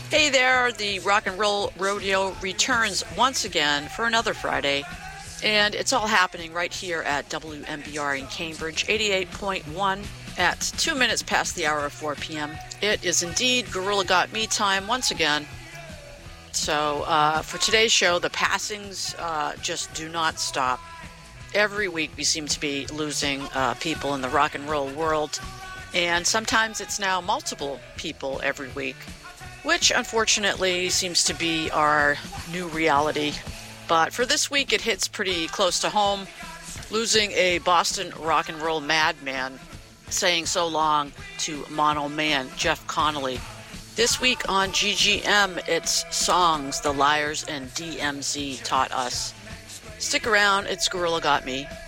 Hey there, the Rock and Roll Rodeo returns once again for another Friday, and it's all happening right here at WMBR in Cambridge, 88.1 at 2 minutes past the hour of 4 p.m. It is indeed Gorilla Got Me time once again. So for today's show, the passings just do not stop. Every week we seem to be losing people in the rock and roll world, and sometimes it's now multiple people every week, which unfortunately seems to be our new reality. But for this week, it hits pretty close to home, losing a Boston rock and roll madman, saying so long to Mono Man, Jeff Connolly. This week on GGM, it's songs the Liars and DMZ taught us. Stick around, it's Gorilla Got Me.